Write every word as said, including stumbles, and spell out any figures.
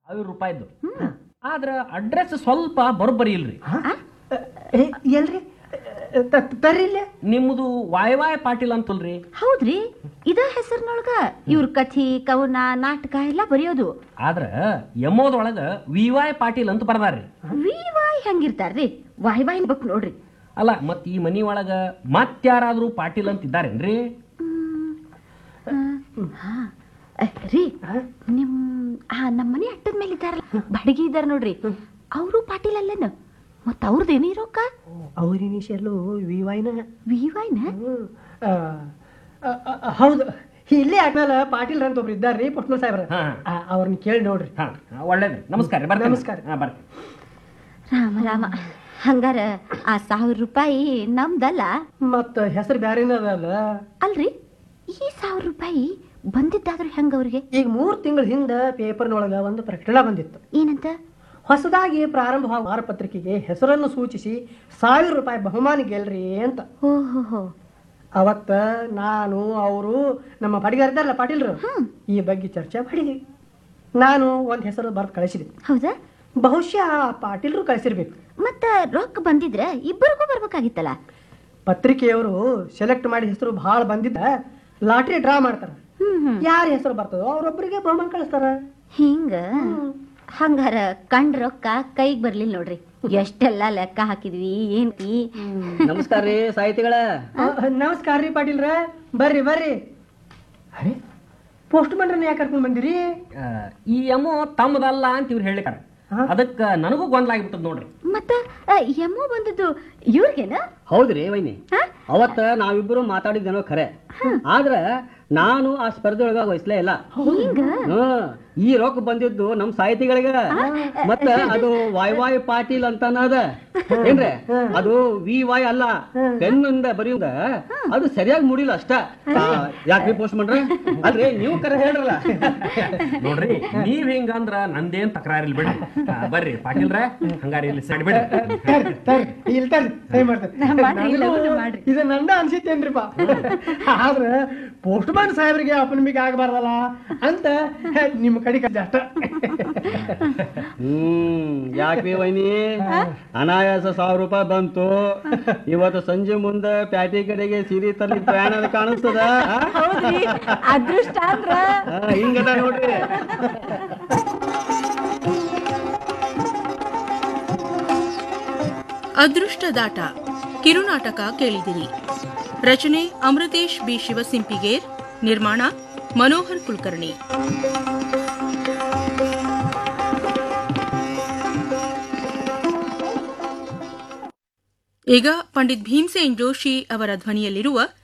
ಸಾವಿರ ರೂಪಾಯಿದ್ದು. ಆದ್ರ ಅಡ್ರೆಸ್ ಸ್ವಲ್ಪ ಬರೋಬ್ಬರಿ ಇಲ್ರಿ. ಎಲ್ರಿ ತರ್ರಿಲ್ಲ? ನಿಮ್ಮದು ವಾಯ್ ವಾಯ್ ಪಾಟೀಲ್ ಅಂತಲ್ರಿ? ಹೌದ್ರಿ, ಇದ ಹೆಸರಿನೊಳಗ ಇವ್ರ ಕಥಿ ಕವನ ನಾಟಕ ಎಲ್ಲ ಬರೆಯೋದು. ಆದ್ರ ಎಮ್ಮೋದೊಳಗ ವಿ ವಾಯ್ ಪಾಟೀಲ್ ಅಂತ ಬರ್ದಾರ್ರಿ. V Y ಹೆಂಗಿರ್ತಾರ್ರಿ? ವಾಯ್ ವಾಯ್ ಬಕ್ ನೋಡ್ರಿ. ಅಲ್ಲ, ಮತ್ ಈ ಮನಿ ಒಳಗ ಮತ್ತಾರಾದ್ರೂ ಪಾಟೀಲ್ ಅಂತ ಇದ್ದಾರೇನ್ರಿ? ರೀ, ನಿಮ್ ನಮ್ಮ ಮನೆ ಅಟ್ಟದ ಮೇಲೆ ಇದ್ದಾರಲ್ಲ ಬಡಗಿ ಇದ್ದಾರ ನೋಡ್ರಿ, ಅವರು ಪಾಟೀಲ್ ಅಲ್ಲೇನು? ಮತ್ತ ಅವ್ರದ್ದೇನು ಇರೋಕ? ಅವ್ರ ಇನಿಷಿಯಲ್ಲು ವಿ ವಾಯ್ನ. ವಿ ವಾಯ್ನ? ಹೌದು, ಇಲ್ಲೇ ಆದ್ಮೇಲೆ ಪಾಟೀಲ್ ಅಂತ ಒಬ್ರು ಇದ್ದಾರ್ರಿ ಪಟ್ನೂರ್ ಸಾಹೇಬ್ರ, ಅವ್ರನ್ನ ಕೇಳಿ ನೋಡ್ರಿ. ಒಳ್ಳೇದ್ರಿ, ನಮಸ್ಕಾರ. ನಮಸ್ಕಾರ. ರಾಮ ರಾಮ, ಹಂಗಾರ ಆ ಸಾವಿರ ರೂಪಾಯಿ ನಮ್ದಲ್ಲ? ಮತ್ತ ಹೆಸರು ಬ್ಯಾರೇನ ಅದಲ್ಲ ಅಲ್ರಿ, ಈ ಸಾವಿರ ರೂಪಾಯಿ ಬಂದಿದ್ದಾದ್ರೂ ಹೆಂಗ ಅವ್ರಿಗೆ? ಈಗ ಮೂರ್ ತಿಂಗಳ ಹಿಂದ ಪೇಪರ್ನೊಳಗ ಒಂದು ಪ್ರಕಟಣೆ ಬಂದಿತ್ತು. ಏನಂತ? ಹೊಸದಾಗಿ ಪ್ರಾರಂಭವಾದ ವಾರಪತ್ರಿಕೆಗೆ ಹೆಸರನ್ನು ಸೂಚಿಸಿ ಸಾವಿರ ರೂಪಾಯಿ ಬಹುಮಾನ ಗೆಲ್ರಿ ಅಂತ. ಓಹೋ, ಅವತ್ತ ನಾನು ಅವರು ನಮ್ಮ ಬಡಿಗಾರ ಇದ್ದಾರಲ್ಲ ಪಾಟೀಲ್ರು, ಈ ಬಗ್ಗೆ ಚರ್ಚೆ ಮಾಡಿದ್ವಿ. ನಾನು ಒಂದ್ ಹೆಸರು ಬರ್ದು ಕಳಿಸಿದೆ. ಹೌದಾ? ಬಹುಶಃ ಪಾಟೀಲ್ರು ಕಳಿಸಿರ್ಬೇಕು. ಮತ್ತ ರೊಕ್ಕ ಬಂದಿದ್ರೆ ಇಬ್ಬರಿಗೂ ಬರ್ಬೇಕಾಗಿತ್ತಲ್ಲ. ಪತ್ರಿಕೆಯವರು ಸೆಲೆಕ್ಟ್ ಮಾಡಿ ಹೆಸರು ಬಹಳ ಬಂದಿದ್ದ ಲಾಟ್ರಿ ಡ್ರಾ ಮಾಡ್ತಾರ. ಯಾರ ಹೆಸರು ಬರ್ತದೋ ಅವ್ರೊಬ್ಬರಿಗೆ ಬಹುಮಾನ ಕಳಿಸ್ತಾರ. ಹಿಂಗ? ಹಂಗಾರ ಕಂಡ್ ರೊಕ್ಕ ಕೈಗೆ ಬರ್ಲಿಲ್ಲ ನೋಡ್ರಿ. ಎಷ್ಟೆಲ್ಲ ಲೆಕ್ಕ ಹಾಕಿದ್ವಿ. ಏನ್ತಿ? ನಮಸ್ಕಾರ ರೀ ಸಾಹಿತಿಗಳ. ನಮಸ್ಕಾರ ರೀ ಪಾಟೀಲ್ರ, ಬರ್ರಿ ಬರ್ರಿ. ಅರೆ, ಪೋಸ್ಟ್ ಮನ್ರನ್ನ ಯಾಕೆ ಕರ್ಕೊಂಡ್ ಬಂದಿರಿ? ಈ ಎಮ್ಮೋ ತಮ್ಮದಲ್ಲ ಅಂತ ಇವ್ರು ಹೇಳಿಕಾರ, ಅದಕ್ಕ ನನಗೂ ಗೊಂದಲಾಗ್ಬಿಟ್ಟದ್ ನೋಡ್ರಿ. ಮತ್ತ ಎಮ್ಮೋ ಬಂದದ್ದು ಇವ್ರಿಗೇನ? ಹೌದ್ರಿ ವೈನಿ, ಅವತ್ತ ನಾವಿಬ್ಬರು ಮಾತಾಡಿದ್ದೇನೋ ಖರೆ, ಆದ್ರ ನಾನು ಆ ಸ್ಪರ್ಧೆ ಒಳಗ ವಹಿಸ್ಲೇ ಇಲ್ಲ. ಈ ರೊಕ್ಕ ಬಂದಿದ್ದು ನಮ್ ಸಾಹಿತಿಗಳಿಗೆ. ಮತ್ತ ಅದು ವಾಯ್ ವಾಯ್ ಪಾಟೀಲ್ ಅಂತಾನದ ಏನ್ರೆ, ಅದು ವಿ ವಾಯ್ ಅಲ್ಲ, ಪೆನ್ನಿಂದ ಬರೆಯುದ. ಅದು ಸರಿಯಾಗಿ ಮೂಡಿಲ್ಲ ಅಷ್ಟ. ಯಾಕೆ ಪೋಸ್ಟ್ ಮಾಡ್ರಿ? ಅಲ್ರಿ ನೀವು ಕರೆ ಹೇಳ್ರಲ್ಲ. ನೋಡ್ರಿ, ನೀವ್ ಹಿಂಗಂದ್ರ ನಂದೇನ್ ತಕರಾರಿಲ್ ಬಿಡ್ರಿ. ಬರ್ರಿ ಪಾಟೀಲ್ರ, ಹಂಗಾರ ಇಲ್ಲಿ ಸೈಡ್ ಬಿಡ್ರಿ. ಇದು ನಂದ ಅನ್ಸಿತ್ತೇನ್ರಿಪಾ. ಆದ್ರ ಪೋಸ್ಟ್ ಮ್ಯಾನ್ ಸಾಹೇಬ್ರಿಗೆ ಅಪನಂಬಿಕೆ ಆಗಬಾರ್ದಲ್ಲ ಅಂತ ನಿಮ್ಮ ಕಡೆ ಕಡೆ ಅಷ್ಟ. ಹ್ಮ್ ಯಾಕೆ ವೈನಿ, ಅನಾಯಾಸ ಸಾವಿರ ರೂಪಾಯಿ ಬಂತು. ಇವತ್ತು ಸಂಜೆ ಮುಂದೆ ಪ್ಯಾಟಿ ಕಡೆಗೆ ಸೀರೆ ತರಲಿ ಪ್ರಯಾಣ ಕಾಣಿಸ್ತದ. ಅದೃಷ್ಟ ಅಂದ್ರ ಹಿಂಗದ ನೋಡ್ರಿ. ಅದೃಷ್ಟದಾಟ ಕಿರುನಾಟಕ ಕೇಳಿದಿರಿ. ರಚನೆ ಅಮೃತೇಶ್ ಬಿ ಶಿವಸಿಂಪಿಗೇರ್, ನಿರ್ಮಾಣ ಮನೋಹರ್ ಕುಲಕರ್ಣಿ. ಈಗ ಪಂಡಿತ್ ಭೀಮಸೇನ್ ಜೋಶಿ ಅವರ ಧ್ವನಿಯಲ್ಲಿರುವ